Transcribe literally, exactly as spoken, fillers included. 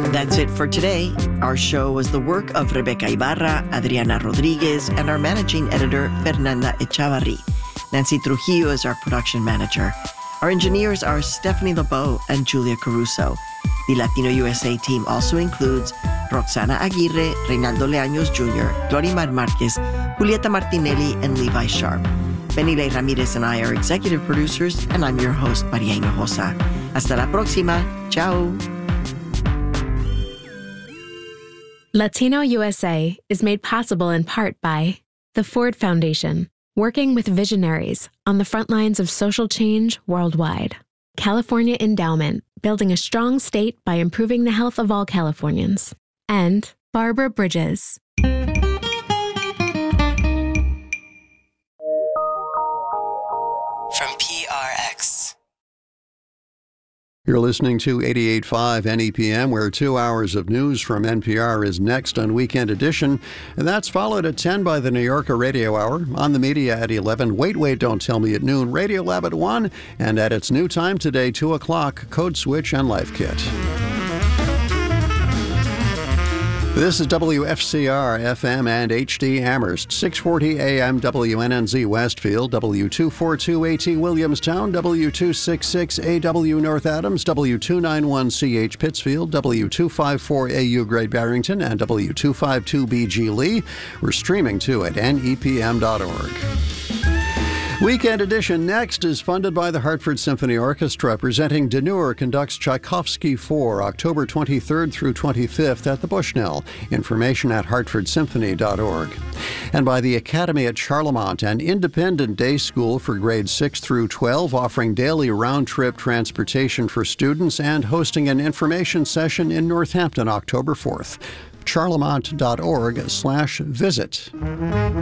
That's it for today. Our show was the work of Rebecca Ibarra, Adriana Rodriguez, and our managing editor, Fernanda Echavarri. Nancy Trujillo is our production manager. Our engineers are Stephanie LeBeau and Julia Caruso. The Latino U S A team also includes Roxana Aguirre, Reynaldo Leaños Junior, Glorimar Marquez, Julieta Martinelli, and Levi Sharp. Benile Ramirez and I are executive producers, and I'm your host, Maria Hinojosa. Hasta la próxima. Ciao. Latino U S A is made possible in part by the Ford Foundation, working with visionaries on the front lines of social change worldwide. California Endowment, building a strong state by improving the health of all Californians. And Barbara Bridges. From P R X. You're listening to eighty-eight point five N E P M, where two hours of news from N P R is next on Weekend Edition. And that's followed at ten by the New Yorker Radio Hour, on the media at eleven, Wait, Wait, Don't Tell Me at noon, Radio Lab at one, and at its new time today, two o'clock, Code Switch and Life Kit. This is W F C R, F M and H D Amherst, six forty A M W N N Z Westfield, W two forty-two A T Williamstown, W two sixty-six A W North Adams, W two ninety-one C H Pittsfield, W two fifty-four A U Great Barrington, and W two fifty-two B G Lee. We're streaming too at N E P M dot org. Weekend Edition next is funded by the Hartford Symphony Orchestra, presenting Danur conducts Tchaikovsky four, October twenty-third through twenty-fifth at the Bushnell. Information at hartford symphony dot org. And by the Academy at Charlemont, an independent day school for grades six through twelve, offering daily round-trip transportation for students and hosting an information session in Northampton October fourth. charlemont dot org slash visit.